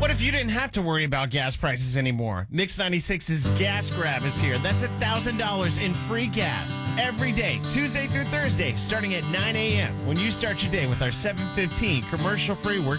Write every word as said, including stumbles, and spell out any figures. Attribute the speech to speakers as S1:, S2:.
S1: What if you didn't have to worry about gas prices anymore? Mix ninety-six's Gas Grab is here. That's one thousand dollars in free gas every day, Tuesday through Thursday, starting at nine a.m. when you start your day with our seven fifteen commercial-free work